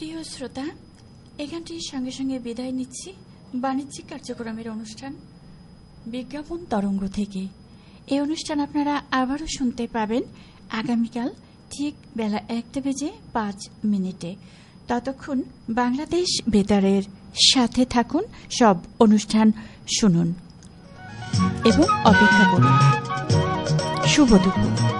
প্রিয় শ্রোতা, এখানটির সঙ্গে সঙ্গে বিদায় নিচ্ছি বাণিজ্যিক কার্যক্রমের অনুষ্ঠান বিজ্ঞাপন তরঙ্গ থেকে। এই অনুষ্ঠান আপনারা আবারও শুনতে পাবেন আগামীকাল ঠিক বেলা 1:05। ততক্ষণ বাংলাদেশ বেতারের সাথে থাকুন, সব অনুষ্ঠান শুনুন এবং অপেক্ষা করুন। শুভ দুপুর।